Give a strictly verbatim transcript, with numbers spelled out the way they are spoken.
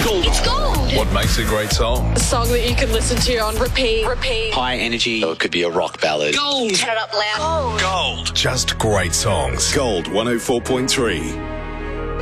gold. It's gold. What makes a great song? A song that you can listen to on repeat. Repeat. High energy. Or it could be a rock ballad. Gold. Turn it up loud. Gold. Just great songs. Gold one oh four point three.